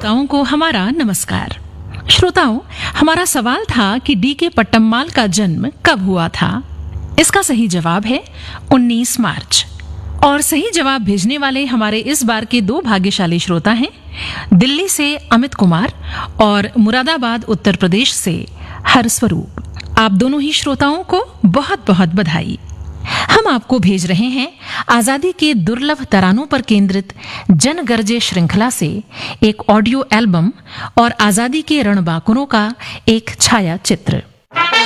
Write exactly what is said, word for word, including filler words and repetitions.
श्रोताओं को हमारा नमस्कार। श्रोताओं, हमारा सवाल था कि डी के पट्टम्माल का जन्म कब हुआ था। इसका सही जवाब है उन्नीस मार्च। और सही जवाब भेजने वाले हमारे इस बार के दो भाग्यशाली श्रोता हैं, दिल्ली से अमित कुमार और मुरादाबाद उत्तर प्रदेश से हरस्वरूप। आप दोनों ही श्रोताओं को बहुत बहुत बधाई। हम आपको भेज रहे हैं आजादी के दुर्लभ तरानों पर केंद्रित जनगर्जे श्रृंखला से एक ऑडियो एल्बम और आजादी के रणबांकुरों का एक छाया चित्र।